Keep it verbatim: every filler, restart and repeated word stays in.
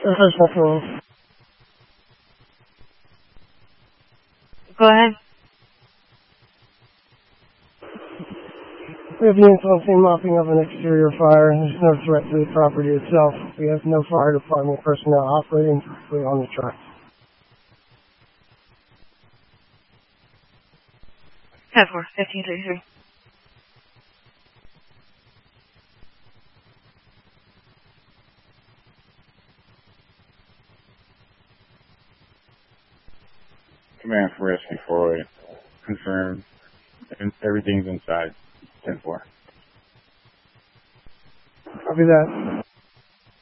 Professional tools. Go ahead. We have units on scene mopping up an exterior fire. There's no threat to the property itself. We have no fire department personnel operating on the truck. ten four, fifteen thirty-three. Command for Rescue four eight. Confirmed. And everything's inside. ten four. Copy that.